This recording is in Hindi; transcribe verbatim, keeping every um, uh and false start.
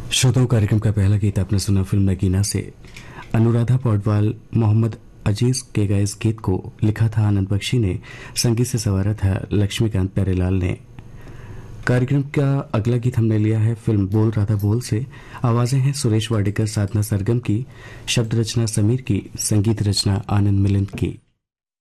श्रोताओं, कार्यक्रम का पहला गीत आपने सुना फिल्म नगीना से। अनुराधा पौडवाल, मोहम्मद अजीज के गाए इस गीत को लिखा था आनंद बख्शी ने, संगीत से संवारा था लक्ष्मीकांत प्यारेलाल ने। कार्यक्रम का अगला गीत हमने लिया है फिल्म बोल राधा बोल से। आवाजें हैं सुरेश वाडेकर, साधना सरगम की, शब्द रचना समीर की, संगीत रचना आनंद मिलिंद की।